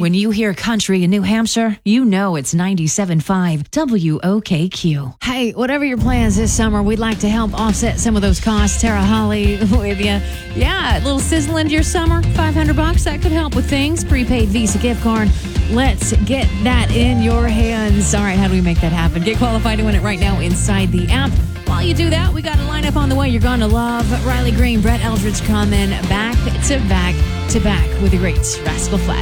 When you hear country in New Hampshire, you know it's 97.5 WOKQ. Hey, whatever your plans this summer, we'd like to help offset some of those costs. Tara Holly with you. Yeah, a little sizzle into your summer. $500, that could help with things. Prepaid Visa gift card. Let's get that in your hands. All right, how do we make that happen? Get qualified to win it right now inside the app. While you do that, we got a lineup on the way you're going to love. Riley Green, Brett Eldridge coming back to back with the great Rascal Flatts.